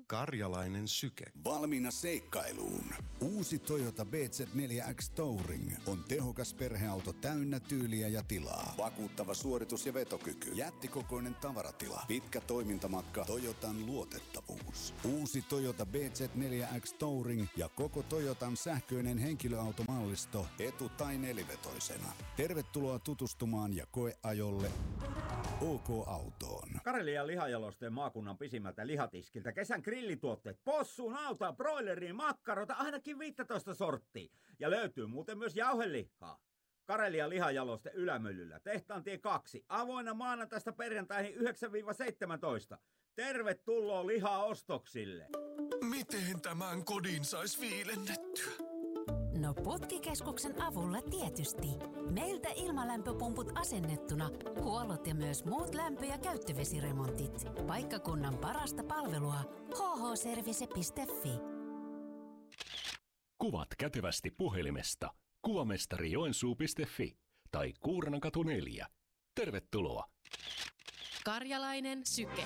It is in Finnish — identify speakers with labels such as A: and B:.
A: Karjalainen syke.
B: Valmiina seikkailuun. Uusi Toyota BZ4X Touring on tehokas perheauto täynnä tyyliä ja tilaa. Vakuuttava suoritus ja vetokyky. Jättikokoinen tavaratila. Pitkä toimintamatka. Toyotan luotettavuus. Uusi Toyota BZ4X Touring ja koko Toyotan sähköinen henkilöautomallisto etu- tai nelivetoisena. Tervetuloa tutustumaan ja koeajolle OK-autoon.
C: Karelian lihajalosteen maakunnan pisimmältä lihatiskiltä kesän grillituotteet, possuun, nautaa, broileriin, makkarota, ainakin 15 sorttia. Ja löytyy muuten myös jauhelihaa. Karelian lihajaloste Ylämyllyllä, Tehtaantie 2, avoinna maanantaista perjantaihin 9-17. Tervetuloa lihaostoksille.
D: Miten tämän kodin sais viilennettyä?
E: No Putkikeskuksen avulla tietysti. Meiltä ilmalämpöpumput asennettuna, huollot ja myös muut lämpö- ja käyttövesiremontit. Paikkakunnan parasta palvelua hhservice.fi.
F: Kuvat kätevästi puhelimesta kuvamestarijoensuu.fi tai Kuurnankatu 4. Tervetuloa!
G: Karjalainen syke.